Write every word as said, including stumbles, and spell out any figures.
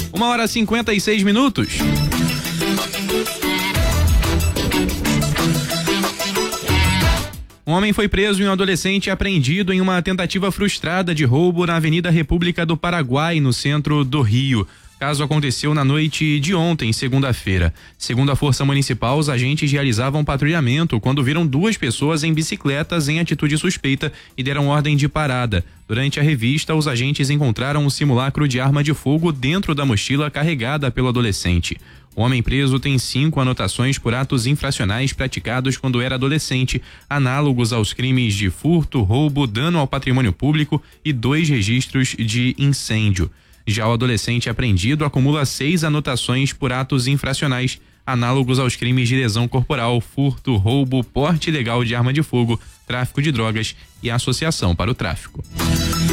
Uma hora e cinquenta e seis minutos. Um homem foi preso e um adolescente apreendido em uma tentativa frustrada de roubo na Avenida República do Paraguai, no centro do Rio. O caso aconteceu na noite de ontem, segunda-feira. Segundo a Força Municipal, os agentes realizavam patrulhamento quando viram duas pessoas em bicicletas em atitude suspeita e deram ordem de parada. Durante a revista, os agentes encontraram um simulacro de arma de fogo dentro da mochila carregada pelo adolescente. O homem preso tem cinco anotações por atos infracionais praticados quando era adolescente, análogos aos crimes de furto, roubo, dano ao patrimônio público e dois registros de incêndio. Já o adolescente apreendido acumula seis anotações por atos infracionais, análogos aos crimes de lesão corporal, furto, roubo, porte ilegal de arma de fogo, tráfico de drogas e associação para o tráfico.